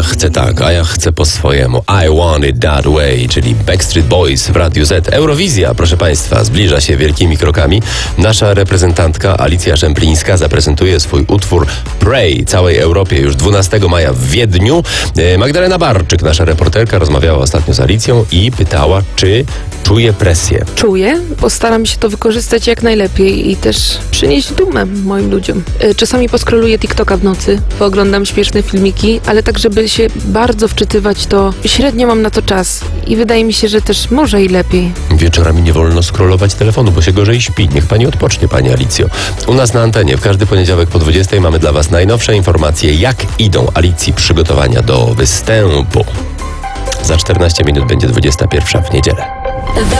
chcę tak, a ja chcę po swojemu. I want it that way, czyli Backstreet Boys w Radiu Z. Eurowizja, proszę Państwa, zbliża się wielkimi krokami. Nasza reprezentantka Alicja Szemplińska zaprezentuje swój utwór Pray całej Europie już 12 maja w Wiedniu. Magdalena Barczyk, nasza reporterka, rozmawiała ostatnio z Alicją i pytała, czy czuje presję. Czuję, postaram się to wykorzystać jak najlepiej i też przynieść dumę moim ludziom. Czasami poskroluję TikToka w nocy, pooglądam śmieszne filmiki, ale tak, żeby się bardzo wczytywać, to średnio mam na to czas i wydaje mi się, że też może i lepiej. Wieczorami nie wolno scrollować telefonu, bo się gorzej śpi. Niech Pani odpocznie, Pani Alicjo. U nas na antenie w każdy poniedziałek po 20 mamy dla Was najnowsze informacje, jak idą Alicji przygotowania do występu. Za 14 minut będzie 21 w niedzielę.